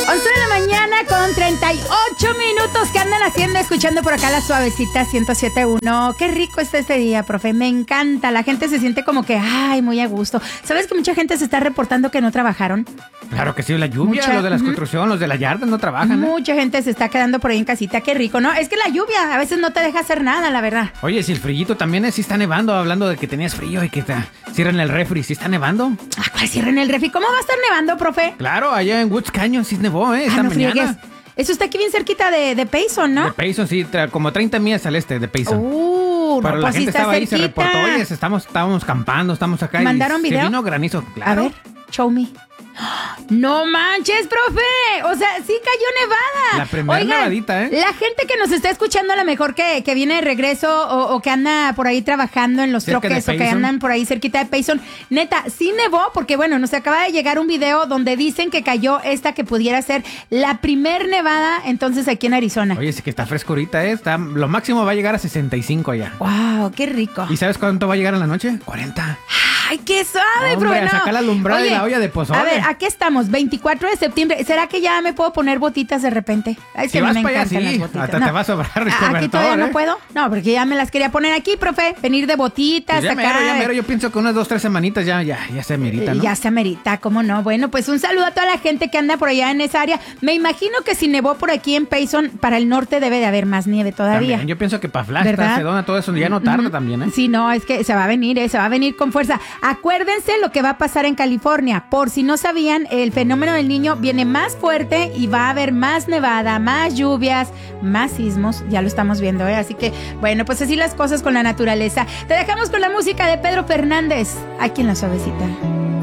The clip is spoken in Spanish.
11 de la mañana con 38 minutos. ¿Qué andan haciendo? Escuchando por acá la suavecita 107.1. Qué rico está este día, profe. Me encanta. La gente se siente como que, ay, muy a gusto. ¿Sabes que mucha gente se está reportando que no trabajaron? Claro que sí, la lluvia, los de la construcción, los de la yarda no trabajan. Mucha gente se está quedando por ahí en casita. Qué rico, ¿no? Es que la lluvia a veces no te deja hacer nada, la verdad. Oye, si el frillito también sí está nevando, hablando de que tenías frío y que te cierran el refri, ¿sí está nevando? Ah, ¿cuál cierran el refri? ¿Cómo va a estar nevando, profe? Claro, allá en Woods Canyon sí nevó, esta no mañana. friegues. Eso está aquí bien cerquita de Payson, ¿no? De Payson, sí, como 30 millas al este de Payson. no, Pero la pues gente sí está estaba ahí, cerquita. se reportó, oye, estábamos campando, estamos acá. ¿Mandaron video? Se vino granizo, claro. A ver, show me. ¡No manches, profe! O sea, sí cayó nevada. La primera nevadita, ¿eh? La gente que nos está escuchando a lo mejor que viene de regreso o que anda por ahí trabajando en los cerca troques o que andan por ahí cerquita de Payson. Neta, sí nevó porque, bueno, nos acaba de llegar un video donde dicen que cayó esta que pudiera ser la primer nevada entonces aquí en Arizona. Oye, sí que está fresco ahorita, ¿eh? Lo máximo va a llegar a 65 allá. ¡Wow! ¡Qué rico! ¿Y sabes cuánto va a llegar en la noche? 40. ¡Ay, qué suave, hombre, profe! a sacar la alumbrada de la olla de pozole. A ver, aquí estamos, 24 de septiembre. ¿Será que ya me puedo poner botitas de repente? Ay, si vas para allá, sí. Hasta te va a sobrar el cobertor, ¿Aquí todavía no puedo? No, porque ya me las quería poner aquí, profe. Venir de botitas, pues ya mero. Yo pienso que unas 2-3 semanitas ya se amerita, ¿no? Ya se amerita, ¿cómo no? Bueno, pues un saludo a toda la gente que anda por allá en esa área. Me imagino que si nevó por aquí en Payson, para el norte debe de haber más nieve todavía. También, yo pienso que para Flagstaff, Sedona, todo eso ya no tarda también, ¿eh? Sí, no, es que se va a venir con fuerza. Acuérdense lo que va a pasar en California. Por si no sabían, el fenómeno del Niño viene más fuerte y va a haber más nevada, más lluvias, más sismos. Ya lo estamos viendo, ¿eh? Así que, bueno, pues así las cosas con la naturaleza. Te dejamos con la música de Pedro Fernández, aquí en La Suavecita.